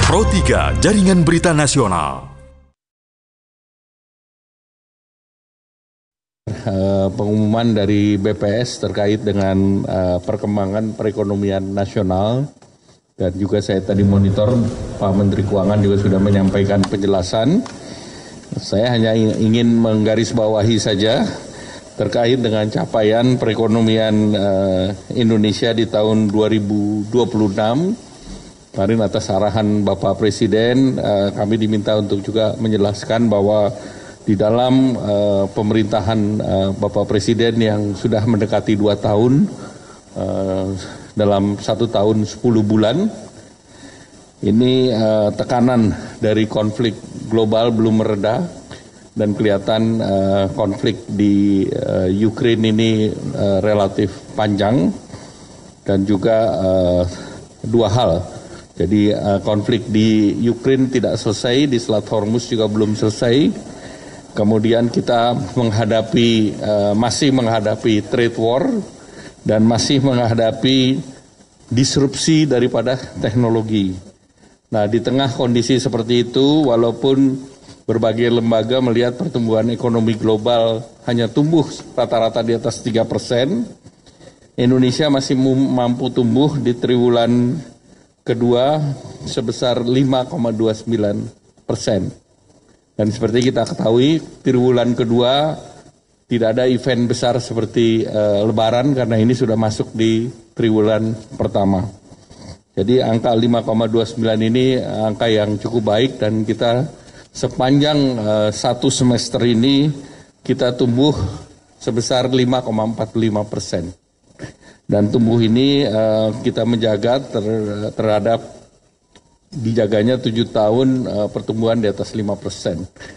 Pro 3 Jaringan Berita Nasional. Pengumuman dari BPS terkait dengan perkembangan perekonomian nasional, dan juga saya tadi monitor Pak Menteri Keuangan juga sudah menyampaikan penjelasan. Saya hanya ingin menggarisbawahi saja terkait dengan capaian perekonomian Indonesia di tahun 2026. Kemarin atas arahan Bapak Presiden, kami diminta untuk juga menjelaskan bahwa di dalam pemerintahan Bapak Presiden yang sudah mendekati 2 tahun, dalam 1 tahun 10 bulan, ini tekanan dari konflik global belum mereda, dan kelihatan konflik di Ukraina ini relatif panjang, dan juga 2 hal. Jadi konflik di Ukraina tidak selesai, di Selat Hormuz juga belum selesai. Kemudian kita masih menghadapi trade war, dan masih menghadapi disrupsi daripada teknologi. Nah, di tengah kondisi seperti itu, walaupun berbagai lembaga melihat pertumbuhan ekonomi global hanya tumbuh rata-rata di atas 3%, Indonesia masih mampu tumbuh di triwulan kedua sebesar 5,29%. Dan seperti kita ketahui, triwulan kedua tidak ada event besar seperti Lebaran, karena ini sudah masuk di triwulan pertama. Jadi angka 5,29 ini angka yang cukup baik, dan kita sepanjang 1 semester ini kita tumbuh sebesar 5,45%. Dan tumbuh ini kita menjaga terhadap dijaganya 7 tahun pertumbuhan di atas 5%.